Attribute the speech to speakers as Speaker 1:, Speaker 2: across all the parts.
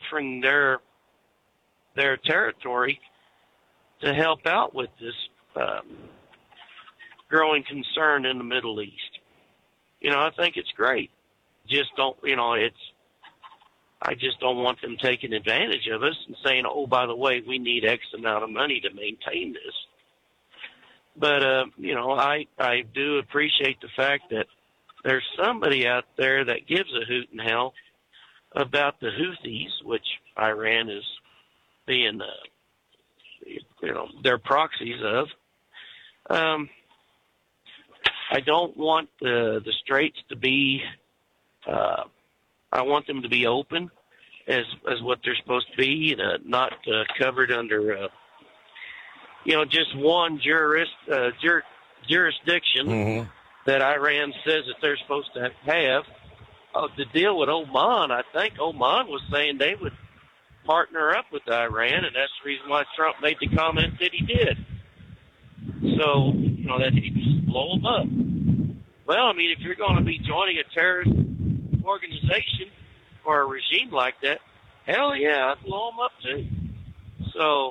Speaker 1: offering their territory to help out with this growing concern in the Middle East. I think it's great. Just don't, I just don't want them taking advantage of us and saying, oh, by the way, we need X amount of money to maintain this. But, I do appreciate the fact that there's somebody out there that gives a hoot and hell about the Houthis, which Iran is being, their proxies of. I don't want the Straits to be, I want them to be open as what they're supposed to be, not covered under, just one jurisdiction that Iran says that they're supposed to have. The deal with Oman, I think Oman was saying they would partner up with Iran, and that's the reason why Trump made the comment that he did. So, that he just blow them up. Well, if you're going to be joining a terrorist organization or a regime like that, hell yeah, I'd blow them up too. So,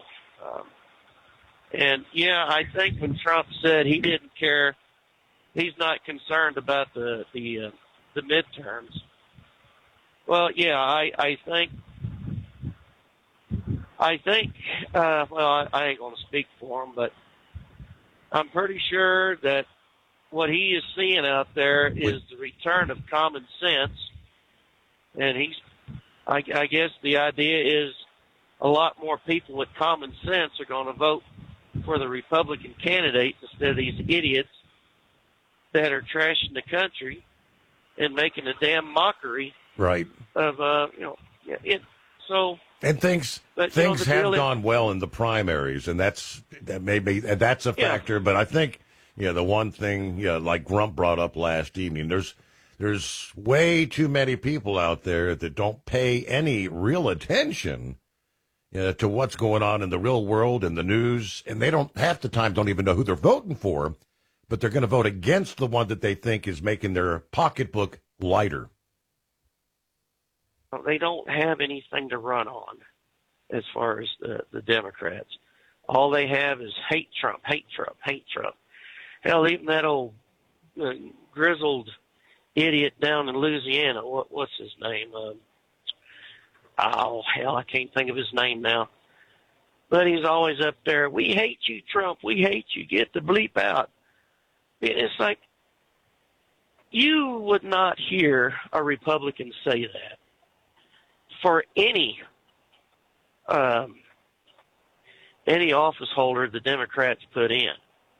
Speaker 1: I think when Trump said he didn't care, he's not concerned about the midterms. Well, yeah, I think, I ain't going to speak for him, but I'm pretty sure that what he is seeing out there is the return of common sense. And I guess the idea is a lot more people with common sense are going to vote for the Republican candidates instead of these idiots that are trashing the country and making a damn mockery.
Speaker 2: Right.
Speaker 1: Of,
Speaker 2: And things have gone well in the primaries, and that's a factor. But I think, the one thing, like Grump brought up last evening, there's way too many people out there that don't pay any real attention to what's going on in the real world and the news, and they don't half the time don't even know who they're voting for, but they're going to vote against the one that they think is making their pocketbook lighter.
Speaker 1: They don't have anything to run on as far as the Democrats. All they have is hate Trump, hate Trump, hate Trump. Hell, even that old grizzled idiot down in Louisiana, what's his name? I can't think of his name now. But he's always up there, we hate you, Trump, we hate you, get the bleep out. It's like, you would not hear a Republican say that for any office holder the Democrats put in.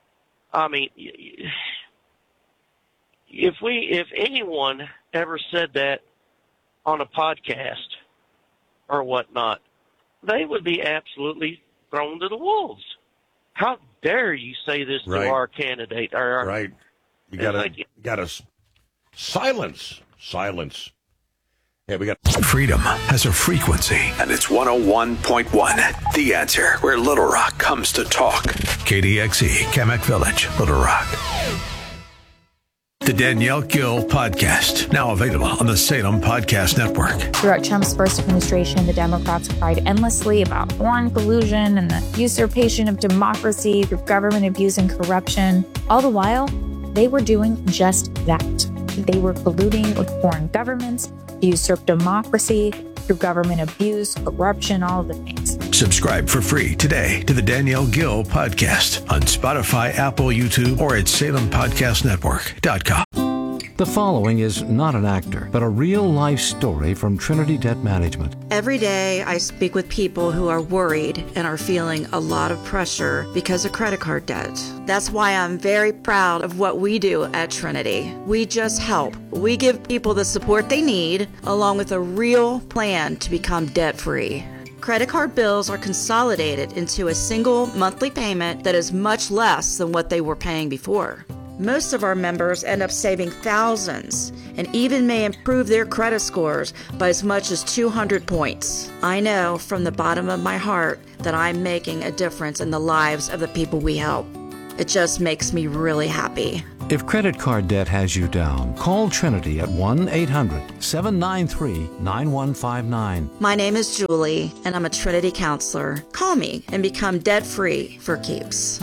Speaker 1: If anyone ever said that on a podcast or whatnot, they would be absolutely thrown to the wolves. How dare you say this to our candidate?
Speaker 2: Right. You gotta silence. Yeah, we got
Speaker 3: freedom has a frequency, and it's 101.1. The Answer, where Little Rock comes to talk. KDXE, Kamak Village, Little Rock. The Danielle Gill Podcast, now available on the Salem Podcast Network.
Speaker 4: Throughout Trump's first administration, the Democrats cried endlessly about foreign collusion and the usurpation of democracy through government abuse and corruption. All the while, they were doing just that. They were colluding with foreign governments to usurp democracy through government abuse, corruption, all of the things.
Speaker 3: Subscribe for free today to the Danielle Gill Podcast on Spotify, Apple, YouTube, or at SalemPodcastNetwork.com.
Speaker 5: The following is not an actor, but a real-life story from Trinity Debt Management.
Speaker 6: Every day, I speak with people who are worried and are feeling a lot of pressure because of credit card debt. That's why I'm very proud of what we do at Trinity. We just help. We give people the support they need, along with a real plan to become debt-free. Credit card bills are consolidated into a single monthly payment that is much less than what they were paying before. Most of our members end up saving thousands and even may improve their credit scores by as much as 200 points. I know from the bottom of my heart that I'm making a difference in the lives of the people we help. It just makes me really happy.
Speaker 5: If credit card debt has you down, call Trinity at 1-800-793-9159.
Speaker 6: My name is Julie, and I'm a Trinity counselor. Call me and become debt-free for keeps.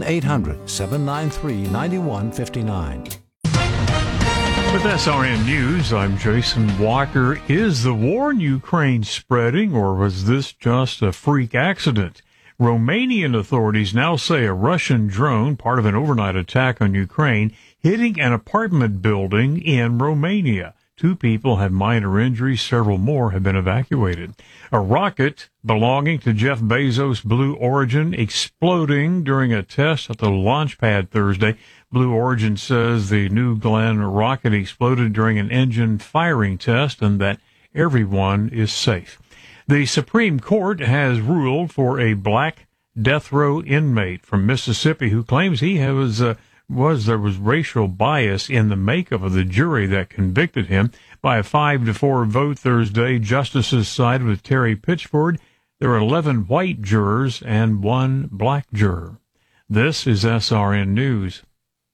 Speaker 5: 1-800-793-9159.
Speaker 7: With SRN News, I'm Jason Walker. Is the war in Ukraine spreading, or was this just a freak accident? Romanian authorities now say a Russian drone, part of an overnight attack on Ukraine, hitting an apartment building in Romania. 2 people have minor injuries. Several more have been evacuated. A rocket belonging to Jeff Bezos' Blue Origin exploding during a test at the launch pad Thursday. Blue Origin says the New Glenn rocket exploded during an engine firing test and that everyone is safe. The Supreme Court has ruled for a black death row inmate from Mississippi who claims there was racial bias in the makeup of the jury that convicted him. By a 5-4 vote Thursday, justices sided with Terry Pitchford. There were 11 white jurors and 1 black juror. This is SRN News.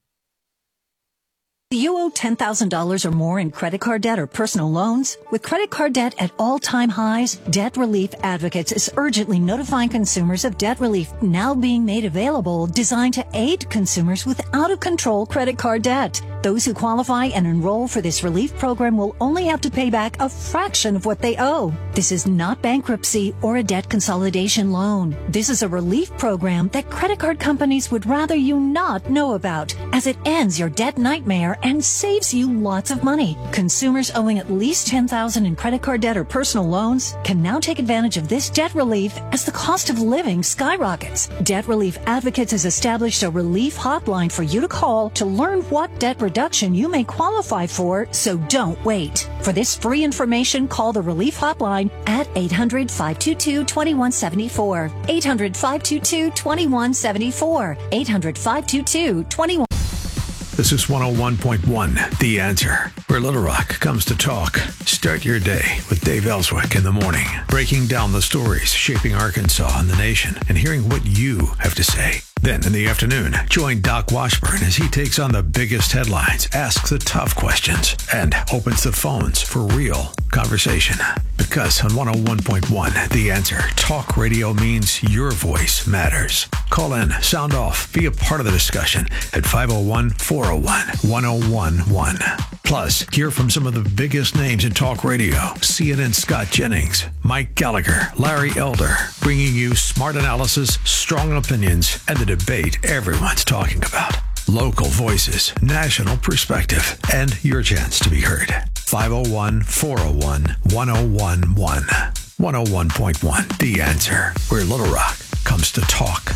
Speaker 8: Do you owe $10,000 or more in credit card debt or personal loans? With credit card debt at all-time highs, Debt Relief Advocates is urgently notifying consumers of debt relief now being made available, designed to aid consumers with out-of-control credit card debt. Those who qualify and enroll for this relief program will only have to pay back a fraction of what they owe. This is not bankruptcy or a debt consolidation loan. This is a relief program that credit card companies would rather you not know about, as it ends your debt nightmare and saves you lots of money. Consumers owing at least $10,000 in credit card debt or personal loans can now take advantage of this debt relief as the cost of living skyrockets. Debt Relief Advocates has established a relief hotline for you to call to learn what debt reduction you may qualify for, so don't wait. For this free information, call the relief hotline at 800-522-2174. 800-522-2174. 800-522-2174.
Speaker 3: This is 101.1, The Answer, where Little Rock comes to talk. Start your day with Dave Ellswick in the morning, breaking down the stories shaping Arkansas and the nation and hearing what you have to say. Then in the afternoon, join Doc Washburn as he takes on the biggest headlines, asks the tough questions, and opens the phones for real conversation. Because on 101.1, The Answer, talk radio means your voice matters. Call in, sound off, be a part of the discussion at 501-401-1011. Plus, hear from some of the biggest names in talk radio. CNN Scott Jennings, Mike Gallagher, Larry Elder, bringing you smart analysis, strong opinions, and the debate everyone's talking about. Local voices, national perspective, and your chance to be heard. 501-401-1011. 101.1, The Answer, where Little Rock comes to talk.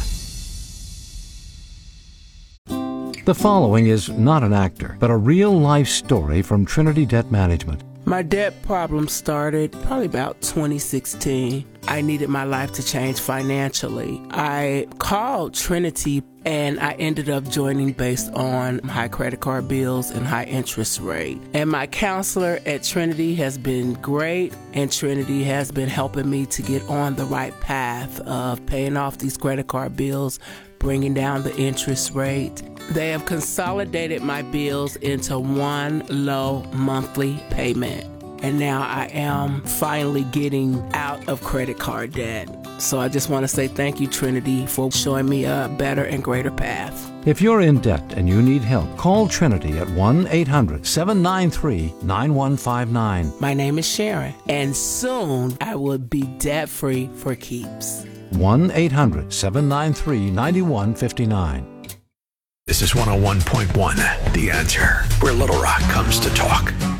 Speaker 5: The following is not an actor, but a real-life story from Trinity Debt Management.
Speaker 9: My debt problem started probably about 2016. I needed my life to change financially. I called Trinity and I ended up joining based on high credit card bills and high interest rate. And my counselor at Trinity has been great, and Trinity has been helping me to get on the right path of paying off these credit card bills, bringing down the interest rate. They have consolidated my bills into one low monthly payment. And now I am finally getting out of credit card debt. So I just want to say thank you, Trinity, for showing me a better and greater path.
Speaker 5: If you're in debt and you need help, call Trinity at 1-800-793-9159.
Speaker 9: My name is Sharon, and soon I will be debt-free for keeps.
Speaker 5: 1-800-793-9159.
Speaker 3: This is 101.1, The Answer, where Little Rock comes to talk.